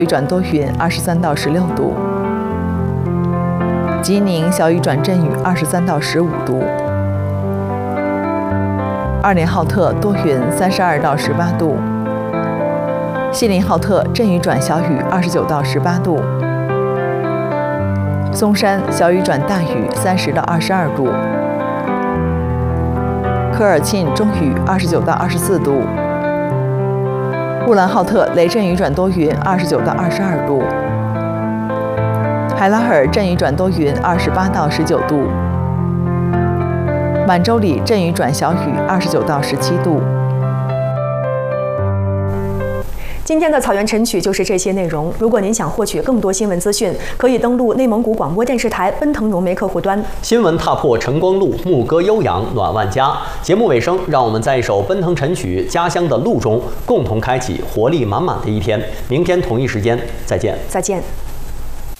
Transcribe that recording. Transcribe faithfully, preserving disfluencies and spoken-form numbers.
雨转多云，二十三到十六度。吉宁小雨转阵雨，二十三到十五度。二连浩特多云，三十二到十八度。锡林浩特阵雨转小雨，二十九到十八度。松山小雨转大雨，三十到二十二度。科尔沁中雨，二十九到二十四度。乌兰浩特雷阵雨转多云，二十九到二十二度。海拉尔阵雨转多云，二十八到十九度。满洲里阵雨转小雨，二十九到十七度。 今天的草原晨曲就是这些内容。如果您想获取更多新闻资讯，可以登录内蒙古广播电视台奔腾融媒客户端。 新闻踏破晨光路，牧歌悠扬暖万家。节目尾声，让我们在一首奔腾晨曲《家乡的路》中，共同开启活力满满的一天。明天同一时间再见。 再见。